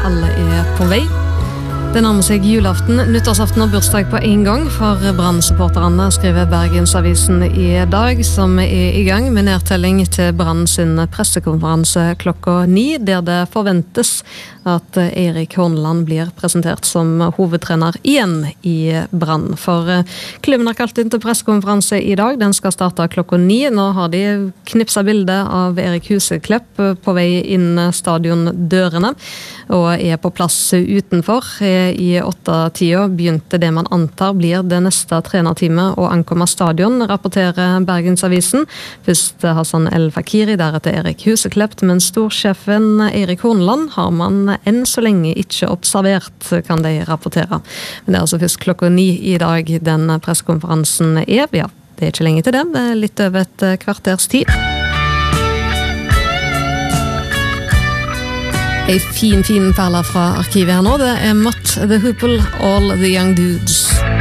alle på vei. Det nærmer seg julaften, nyttårsaften og bursdag på en gang for Brann-supporterne, skriver Bergensavisen i dag, som i gang med nedtelling til Brann sin pressekonferanse klokka 9, der det forventes at Eirik Horneland blir presentert som hovedtrener igjen i Brann. For klubben har kalt inn til pressekonferanse i dag, den skal starte klokka 9. Nå har de knipset bilde av Erik Huseklepp på vei inn stadiondørene, og på plass utenfor. I 8-tida begynte det man antar blir det neste trenerteamet å ankomme stadion, rapporterer Bergensavisen. Først Hassan El Fakiri, deretter Erik Huseklepp, men storsjefen Eirik Horneland har man enn så lenge ikke observert, kan de rapportere. Men det altså først klokka 9 i dag den pressekonferansen Ja, det ikke lenge til det, det litt over et kvarters tid. En fin perle fra arkivet her nå, det Mutt the Hoople, All the Young Dudes.